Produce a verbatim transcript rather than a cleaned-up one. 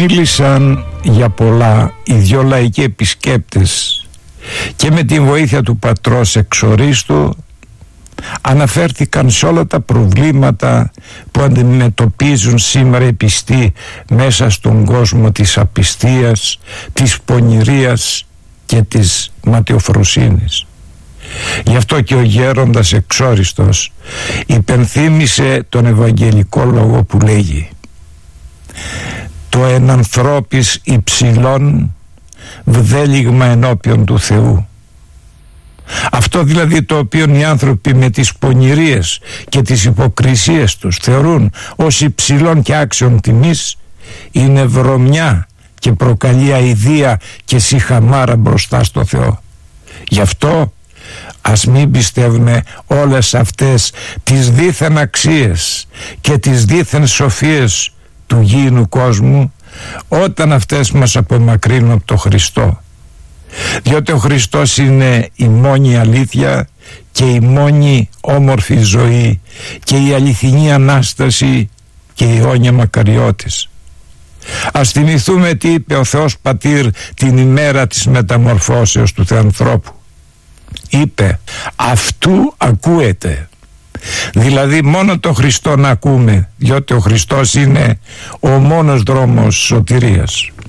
Μίλησαν για πολλά οι δυο λαϊκοί επισκέπτες και με την βοήθεια του πατρός εξορίστου αναφέρθηκαν σε όλα τα προβλήματα που αντιμετωπίζουν σήμερα οι πιστοί μέσα στον κόσμο της απιστίας, της πονηρίας και της ματιοφροσύνης. Γι' αυτό και ο γέροντας εξόριστος υπενθύμησε τον Ευαγγελικό λόγο που λέγει: «Το εν ανθρώπης υψηλών βδέλιγμα ενώπιον του Θεού». Αυτό δηλαδή το οποίο οι άνθρωποι με τις πονηρίες και τις υποκρισίες τους θεωρούν ως υψηλών και άξιων τιμής, είναι βρωμιά και προκαλεί αηδία και σιχαμάρα μπροστά στο Θεό. Γι' αυτό ας μην πιστεύουμε όλες αυτές τις δίθεν αξίες και τις δίθεν σοφίες του γήινου κόσμου, όταν αυτές μας απομακρύνουν από το Χριστό. Διότι ο Χριστός είναι η μόνη αλήθεια και η μόνη όμορφη ζωή και η αληθινή Ανάσταση και η αιώνια μακαριότης. Ας θυμηθούμε τι είπε ο Θεός Πατήρ την ημέρα της μεταμορφώσεως του Θεανθρώπου. Είπε: «Αυτού ακούετε». Δηλαδή μόνο το Χριστό να ακούμε, διότι ο Χριστός είναι ο μόνος δρόμος σωτηρίας.